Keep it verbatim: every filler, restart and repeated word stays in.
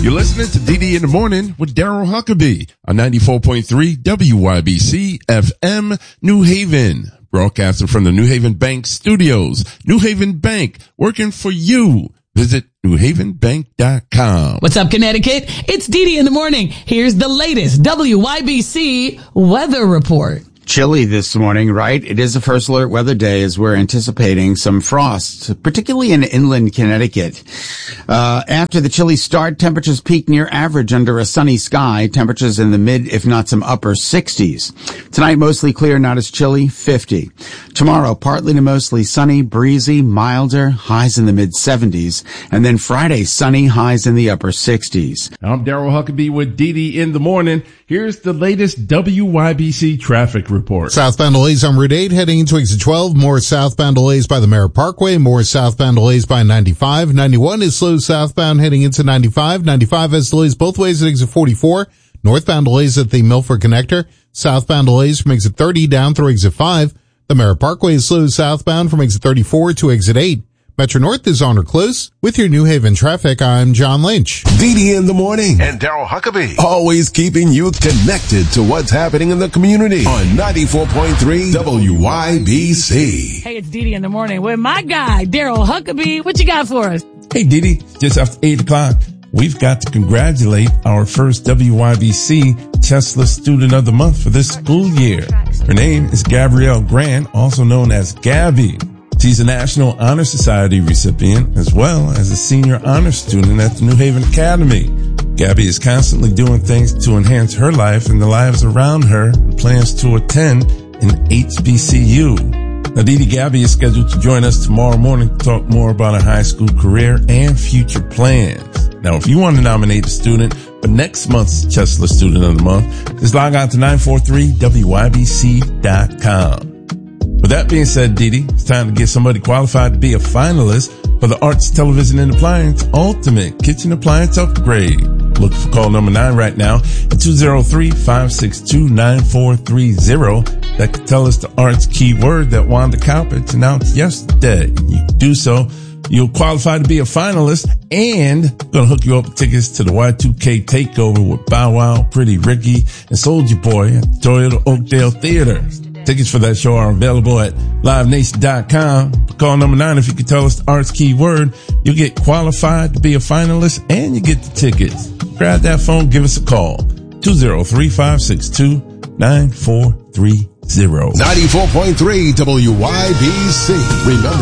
You're listening to D D in the Morning with Daryl Huckabee on ninety-four point three W Y B C F M New Haven. Broadcasting from the New Haven Bank Studios. New Haven Bank, working for you. Visit new haven bank dot com. What's up, Connecticut? It's D D in the Morning. Here's the latest W Y B C weather report. Chilly this morning, right? It is a first alert weather day as we're anticipating some frost, particularly in inland Connecticut. Uh, after the chilly start, temperatures peak near average under a sunny sky. Temperatures in the mid, if not some upper sixties. Tonight, mostly clear, not as chilly, fifty. Tomorrow, partly to mostly sunny, breezy, milder, highs in the mid seventies. And then Friday, sunny, highs in the upper sixties. I'm Daryl Huckabee with D D in the Morning. Here's the latest W Y B C traffic report. Report. Southbound delays on Route eight heading into exit twelve. More southbound delays by the Merritt Parkway. More southbound delays by ninety-five. ninety-one is slow southbound heading into ninety-five. ninety-five has delays both ways at exit forty-four. Northbound delays at the Milford Connector. Southbound delays from exit thirty down through exit five. The Merritt Parkway is slow southbound from exit thirty-four to exit eight. Metro North is on or close. With your New Haven traffic, I'm John Lynch. D D in the Morning and Daryl Huckabee, always keeping you connected to what's happening in the community on ninety-four point three W Y B C. Hey, it's D D in the Morning with my guy, Daryl Huckabee. What you got for us? Hey, Didi, just after eight o'clock, we've got to congratulate our first W Y B C Chesler Student of the Month for this school year. Her name is Gabrielle Grant, also known as Gabby. She's a National Honor Society recipient as well as a senior honor student at the New Haven Academy. Gabby is constantly doing things to enhance her life and the lives around her and plans to attend an H B C U. Now, Didi Gabby is scheduled to join us tomorrow morning to talk more about her high school career and future plans. Now, if you want to nominate a student for next month's Chesler Student of the Month, just log on to nine four three W Y B C dot com. With that being said, Didi, it's time to get somebody qualified to be a finalist for the Arts, Television, and Appliance Ultimate Kitchen Appliance Upgrade. Look for call number nine right now at two oh three, five six two, nine four three oh. That could tell us the arts keyword that Wanda Cowpitch announced yesterday. You can do so. You'll qualify to be a finalist and gonna hook you up with tickets to the Y two K takeover with Bow Wow, Pretty Ricky, and Soulja Boy at the Toyota Oakdale Theater. Tickets for that show are available at live nation dot com. Call number nine if you can tell us the arts keyword. You'll get qualified to be a finalist and you get the tickets. Grab that phone, give us a call. two oh three, five six two, nine four three oh. ninety-four point three W Y B C. Remember